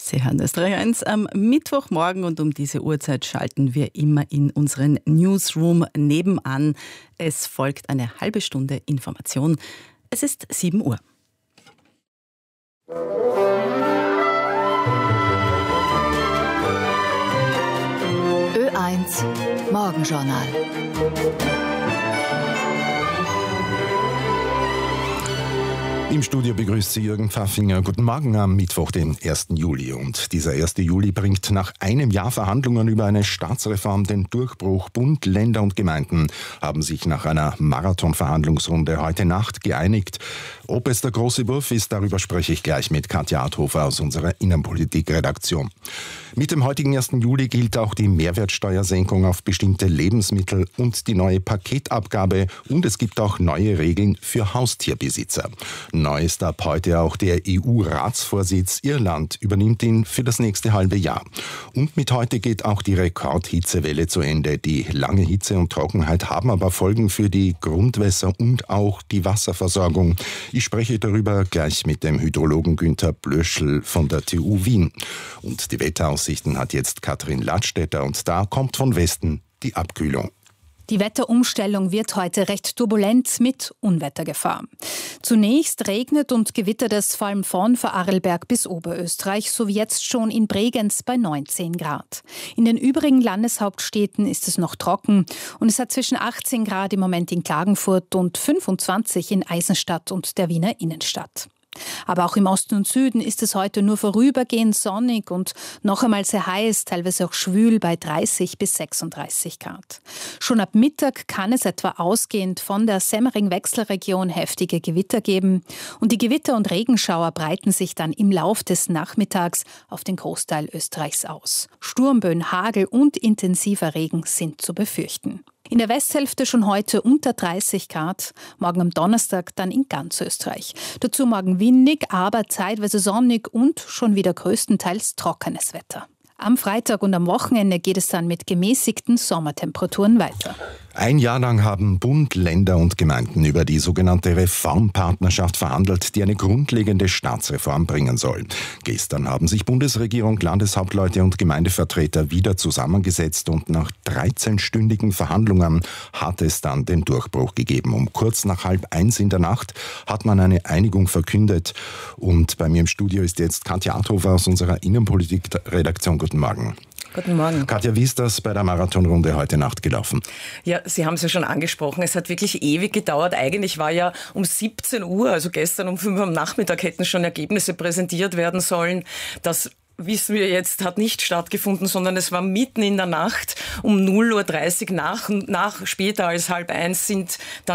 Sie hören Österreich 1 am Mittwochmorgen und um diese Uhrzeit schalten wir immer in unseren Newsroom nebenan. Es folgt eine halbe Stunde Information. Es ist 7 Uhr. Ö1 Morgenjournal. Im Studio begrüßt Sie Jürgen Pfaffinger. Guten Morgen am Mittwoch, den 1. Juli. Und dieser 1. Juli bringt nach einem Jahr Verhandlungen über eine Staatsreform den Durchbruch. Bund, Länder und Gemeinden haben sich nach einer Marathon-Verhandlungsrunde heute Nacht geeinigt. Ob es der große Wurf ist, darüber spreche ich gleich mit Katja Adhofer aus unserer Innenpolitik-Redaktion. Mit dem heutigen 1. Juli gilt auch die Mehrwertsteuersenkung auf bestimmte Lebensmittel und die neue Paketabgabe. Und es gibt auch neue Regeln für Haustierbesitzer. Neu ist ab heute auch der EU-Ratsvorsitz. Irland übernimmt ihn für das nächste halbe Jahr. Und mit heute geht auch die Rekordhitzewelle zu Ende. Die lange Hitze und Trockenheit haben aber Folgen für die Grundwässer und auch die Wasserversorgung. Ich spreche darüber gleich mit dem Hydrologen Günther Blöschl von der TU Wien. Und die Wetteraussichten hat jetzt Katrin Ladstätter und da kommt von Westen die Abkühlung. Die Wetterumstellung wird heute recht turbulent mit Unwettergefahr. Zunächst regnet und gewittert es vor allem von Vorarlberg bis Oberösterreich, so wie jetzt schon in Bregenz bei 19 Grad. In den übrigen Landeshauptstädten ist es noch trocken und es hat zwischen 18 Grad im Moment in Klagenfurt und 25 in Eisenstadt und der Wiener Innenstadt. Aber auch im Osten und Süden ist es heute nur vorübergehend sonnig und noch einmal sehr heiß, teilweise auch schwül bei 30 bis 36 Grad. Schon ab Mittag kann es etwa ausgehend von der Semmering-Wechselregion heftige Gewitter geben und die Gewitter- und Regenschauer breiten sich dann im Lauf des Nachmittags auf den Großteil Österreichs aus. Sturmböen, Hagel und intensiver Regen sind zu befürchten. In der Westhälfte schon heute unter 30 Grad, morgen am Donnerstag dann in ganz Österreich. Dazu morgen windig, aber zeitweise sonnig und schon wieder größtenteils trockenes Wetter. Am Freitag und am Wochenende geht es dann mit gemäßigten Sommertemperaturen weiter. Ein Jahr lang haben Bund, Länder und Gemeinden über die sogenannte Reformpartnerschaft verhandelt, die eine grundlegende Staatsreform bringen soll. Gestern haben sich Bundesregierung, Landeshauptleute und Gemeindevertreter wieder zusammengesetzt und nach 13-stündigen Verhandlungen hat es dann den Durchbruch gegeben. Um kurz nach 12:30 in der Nacht hat man eine Einigung verkündet. Und bei mir im Studio ist jetzt Katja Adhofer aus unserer Innenpolitik-Redaktion. Guten Morgen. Guten Morgen. Katja, wie ist das bei der Marathonrunde heute Nacht gelaufen? Ja, Sie haben es ja schon angesprochen. Es hat wirklich ewig gedauert. Eigentlich war ja um 17 Uhr, also gestern um 5 Uhr am Nachmittag, hätten schon Ergebnisse präsentiert werden sollen. Das wissen wir jetzt, hat nicht stattgefunden, sondern es war mitten in der Nacht um 0:30 Uhr später als 12:30 sind dann